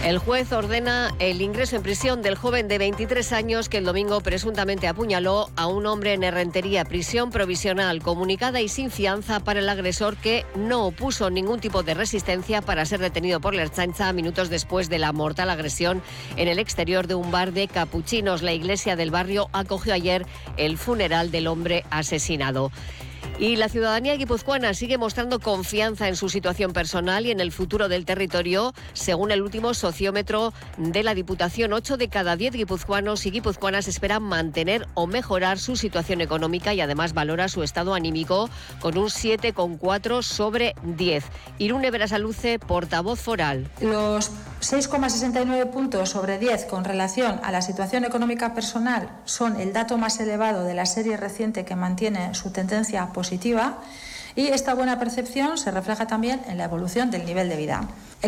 El juez ordena el ingreso en prisión del joven de 23 años que el domingo presuntamente apuñaló a un hombre en Errentería. Prisión provisional, comunicada y sin fianza para el agresor, que no opuso ningún tipo de resistencia para ser detenido por la Ertzaintza minutos después de la mortal agresión en el exterior de un bar de capuchinos. La iglesia del barrio acogió ayer el funeral del hombre asesinado. Y la ciudadanía guipuzcoana sigue mostrando confianza en su situación personal y en el futuro del territorio. Según el último sociómetro de la Diputación, 8 de cada 10 guipuzcoanos y guipuzcoanas esperan mantener o mejorar su situación económica y además valora su estado anímico con un 7,4 sobre 10. Irune Berasaluce, portavoz foral. Los 6,69 puntos sobre 10 con relación a la situación económica personal son el dato más elevado de la serie reciente que mantiene su tendencia positiva, y esta buena percepción se refleja también en la evolución del nivel de vida. El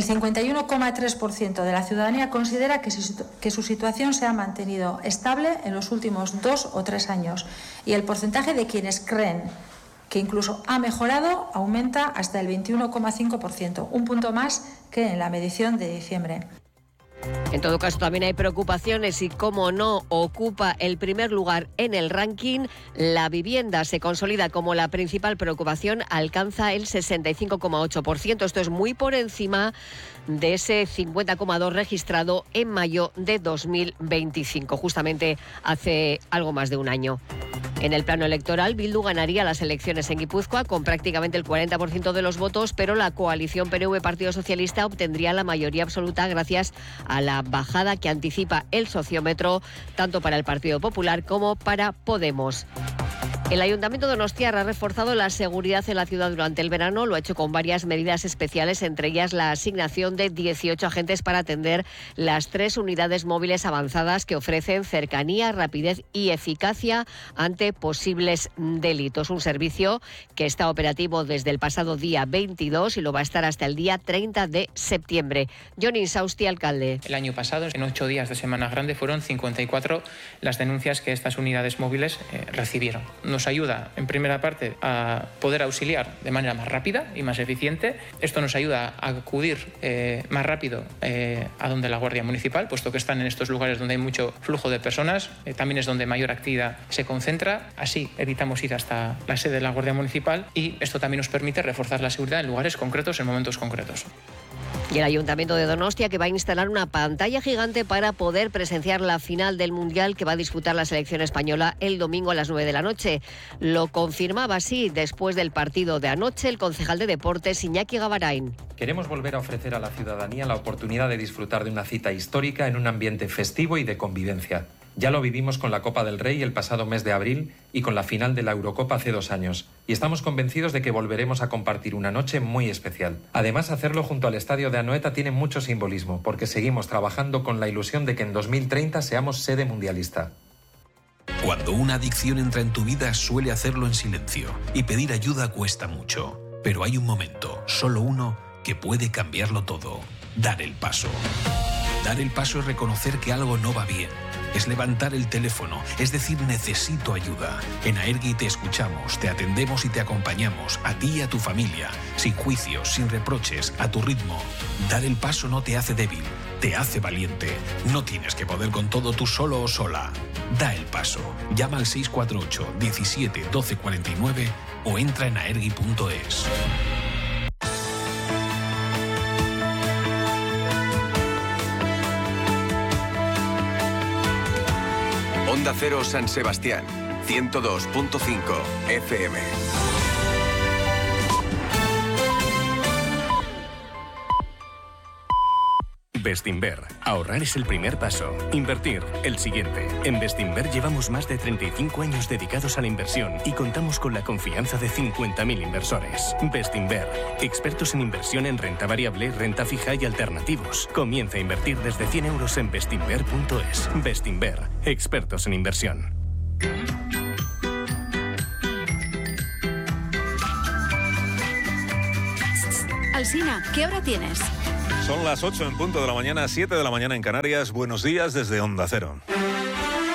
51,3% de la ciudadanía considera que su situación se ha mantenido estable en los últimos 2 o 3 años, y el porcentaje de quienes creen que incluso ha mejorado aumenta hasta el 21,5%, un punto más que en la medición de diciembre. En todo caso, también hay preocupaciones y, como no, ocupa el primer lugar en el ranking. La vivienda se consolida como la principal preocupación, alcanza el 65,8%. Esto es muy por encima de ese 50,2% registrado en mayo de 2025, justamente hace algo más de un año. En el plano electoral, Bildu ganaría las elecciones en Guipúzcoa con prácticamente el 40% de los votos, pero la coalición PNV-Partido Socialista obtendría la mayoría absoluta gracias a la bajada que anticipa el sociómetro, tanto para el Partido Popular como para Podemos. El Ayuntamiento de Donostia ha reforzado la seguridad en la ciudad durante el verano. Lo ha hecho con varias medidas especiales, entre ellas la asignación de 18 agentes para atender las 3 unidades móviles avanzadas que ofrecen cercanía, rapidez y eficacia ante posibles delitos. Un servicio que está operativo desde el pasado día 22 y lo va a estar hasta el día 30 de septiembre. Johnny Insausti, alcalde. El año pasado, en 8 días de Semana Grande, fueron 54 las denuncias que estas unidades móviles recibieron. Nos ayuda, en primera parte, a poder auxiliar de manera más rápida y más eficiente. Esto nos ayuda a acudir más rápido a donde la Guardia Municipal, puesto que están en estos lugares donde hay mucho flujo de personas. También es donde mayor actividad se concentra. Así evitamos ir hasta la sede de la Guardia Municipal, y esto también nos permite reforzar la seguridad en lugares concretos, en momentos concretos. Y el Ayuntamiento de Donostia, que va a instalar una pantalla gigante para poder presenciar la final del Mundial que va a disputar la selección española el domingo a las 9 de la noche. Lo confirmaba así después del partido de anoche el concejal de Deportes, Iñaki Gabarain. Queremos volver a ofrecer a la ciudadanía la oportunidad de disfrutar de una cita histórica en un ambiente festivo y de convivencia. Ya lo vivimos con la Copa del Rey el pasado mes de abril y con la final de la Eurocopa hace 2 años. Y estamos convencidos de que volveremos a compartir una noche muy especial. Además, hacerlo junto al estadio de Anoeta tiene mucho simbolismo, porque seguimos trabajando con la ilusión de que en 2030 seamos sede mundialista. Cuando una adicción entra en tu vida, suele hacerlo en silencio. Y pedir ayuda cuesta mucho. Pero hay un momento, solo uno, que puede cambiarlo todo. Dar el paso. Dar el paso es reconocer que algo no va bien. Es levantar el teléfono, es decir, necesito ayuda. En Aergi te escuchamos, te atendemos y te acompañamos, a ti y a tu familia, sin juicios, sin reproches, a tu ritmo. Dar el paso no te hace débil, te hace valiente. No tienes que poder con todo tú solo o sola. Da el paso. Llama al 648 17 12 49 o entra en aergi.es. Onda Cero San Sebastián, 102.5 FM. Bestinver. Ahorrar es el primer paso. Invertir, el siguiente. En Bestinver llevamos más de 35 años dedicados a la inversión y contamos con la confianza de 50.000 inversores. Bestinver. Expertos en inversión en renta variable, renta fija y alternativos. Comienza a invertir desde 100 euros en bestinver.es. Bestinver. Expertos en inversión. Alsina, ¿qué hora tienes? Son las 8 en punto de la mañana, 7 de la mañana en Canarias. Buenos días desde Onda Cero.